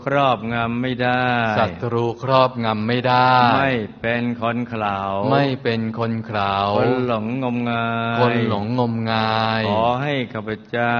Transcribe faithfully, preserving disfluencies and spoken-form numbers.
ครอบงำไม่ได้ศัตรูครอบงำไม่ได้ไม่เป็นคนเขลาไม่เป็นคนเขลาคนหลงงมงายคนหลงงมงายขอให้ข้าพเจ้า